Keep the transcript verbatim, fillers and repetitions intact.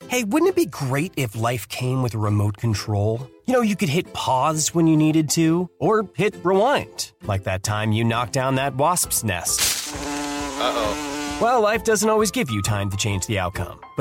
Hey, wouldn't it be great if life came with a remote control? You know, you could hit pause when you needed to, or hit rewind, like that time you knocked down that wasp's nest. Uh-oh. Well, life doesn't always give you time to change the outcome, but